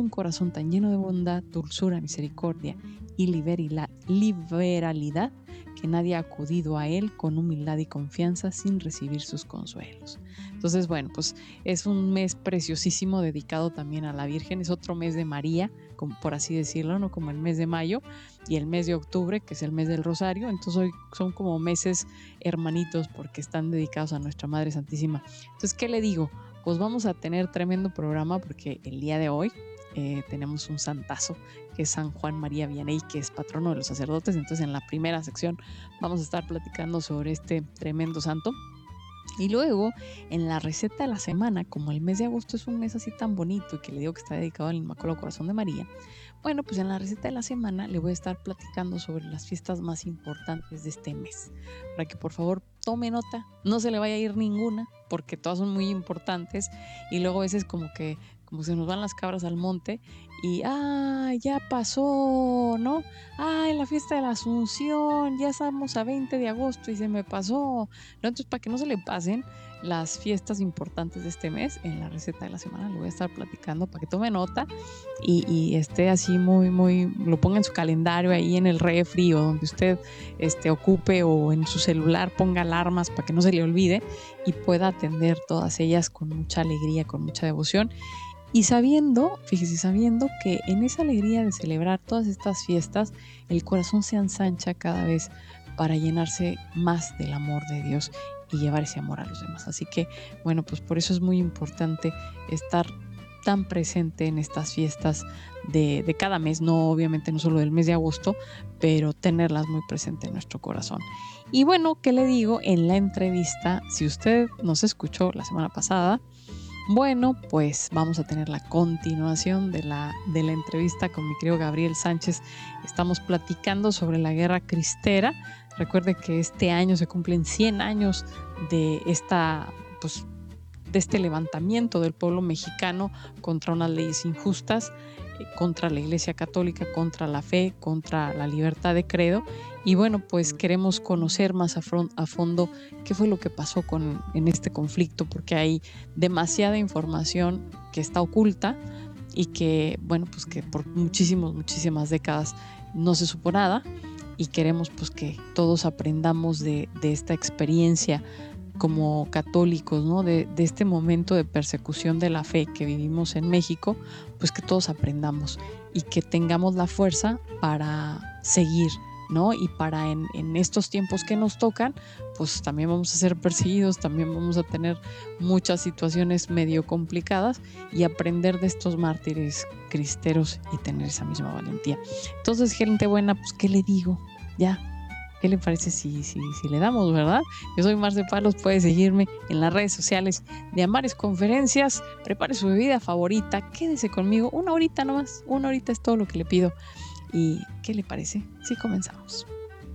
un corazón tan lleno de bondad, dulzura, misericordia y liberalidad que nadie ha acudido a él con humildad y confianza sin recibir sus consuelos. Entonces, bueno, pues es un mes preciosísimo dedicado también a la Virgen. Es otro mes de María, como por así decirlo, ¿no? Como el mes de mayo y el mes de octubre, que es el mes del Rosario. Entonces hoy son como meses hermanitos porque están dedicados a nuestra Madre Santísima. Entonces, ¿qué le digo? Pues vamos a tener tremendo programa porque el día de hoy tenemos un santazo que es San Juan María Vianney, que es patrono de los sacerdotes. Entonces en la primera sección vamos a estar platicando sobre este tremendo santo. Y luego, en la receta de la semana, como el mes de agosto es un mes así tan bonito y que le digo que está dedicado al Inmaculado Corazón de María, bueno, pues en la receta de la semana le voy a estar platicando sobre las fiestas más importantes de este mes. Para que por favor tome nota, no se le vaya a ir ninguna, porque todas son muy importantes y luego a veces como se nos van las cabras al monte y ya pasó, ¿no? La fiesta de la Asunción, ya estamos a 20 de agosto y se me pasó. ¿No? Entonces, para que no se le pasen las fiestas importantes de este mes, en la receta de la semana le voy a estar platicando para que tome nota y esté así muy, lo ponga en su calendario ahí en el refri o donde usted ocupe, o en su celular ponga alarmas para que no se le olvide y pueda atender todas ellas con mucha alegría, con mucha devoción. Y sabiendo que en esa alegría de celebrar todas estas fiestas, el corazón se ensancha cada vez para llenarse más del amor de Dios y llevar ese amor a los demás. Así que, bueno, pues por eso es muy importante estar tan presente en estas fiestas de cada mes, no obviamente no solo del mes de agosto, pero tenerlas muy presente en nuestro corazón. Y bueno, ¿qué le digo? En la entrevista, si usted nos escuchó la semana pasada, bueno, pues vamos a tener la continuación de la entrevista con mi querido Gabriel Sánchez. Estamos platicando sobre la Guerra Cristera. Recuerde que este año se cumplen 100 años de de este levantamiento del pueblo mexicano contra unas leyes injustas, contra la Iglesia Católica, contra la fe, contra la libertad de credo. Y bueno, pues queremos conocer más a fondo qué fue lo que pasó en este conflicto, porque hay demasiada información que está oculta y que, bueno, pues que por muchísimas décadas no se supo nada, y queremos pues que todos aprendamos de esta experiencia como católicos, ¿no? De este momento de persecución de la fe que vivimos en México, pues que todos aprendamos y que tengamos la fuerza para seguir, ¿no? Y para en estos tiempos que nos tocan, pues también vamos a ser perseguidos, también vamos a tener muchas situaciones medio complicadas, y aprender de estos mártires cristeros y tener esa misma valentía. Entonces, gente buena, pues ¿qué le digo? Ya, ¿qué le parece si le damos, verdad? Yo soy Marce Palos, puede seguirme en las redes sociales de Amares Conferencias. Prepare su bebida favorita, quédese conmigo una horita nomás, una horita es todo lo que le pido. ¿Y qué le parece si comenzamos?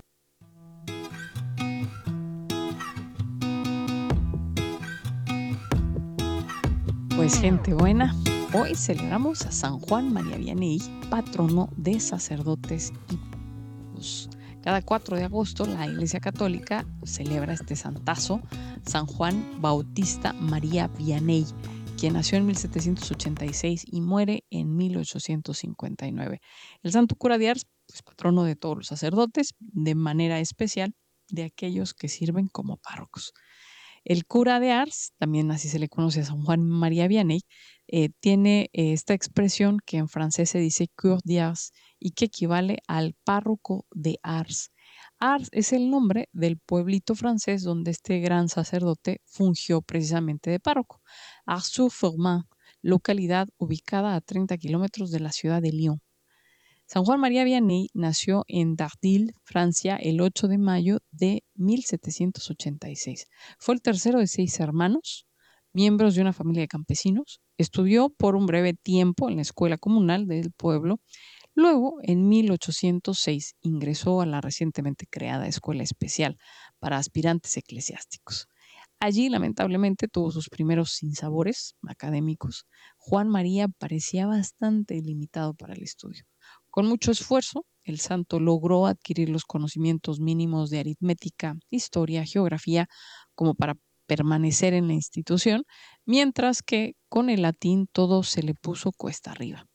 Pues gente buena, hoy celebramos a San Juan María Vianney, patrono de sacerdotes y pueblos. Cada 4 de agosto la Iglesia Católica celebra este santazo, San Juan Bautista María Vianney, quien nació en 1786 y muere en 1859. El santo cura de Ars, pues patrono de todos los sacerdotes, de manera especial de aquellos que sirven como párrocos. El cura de Ars, también así se le conoce a San Juan María Vianney, tiene esta expresión que en francés se dice cure d'Ars y que equivale al párroco de Ars. Ars es el nombre del pueblito francés donde este gran sacerdote fungió precisamente de párroco. Ars-sur-Fourmin, localidad ubicada a 30 kilómetros de la ciudad de Lyon. San Juan María Vianney nació en Dardilly, Francia, el 8 de mayo de 1786. Fue el tercero de 6 hermanos, miembros de una familia de campesinos. Estudió por un breve tiempo en la escuela comunal del pueblo. Luego, en 1806, ingresó a la recientemente creada Escuela Especial para Aspirantes Eclesiásticos. Allí, lamentablemente, tuvo sus primeros sinsabores académicos. Juan María parecía bastante limitado para el estudio. Con mucho esfuerzo, el santo logró adquirir los conocimientos mínimos de aritmética, historia, geografía, como para permanecer en la institución, mientras que con el latín todo se le puso cuesta arriba.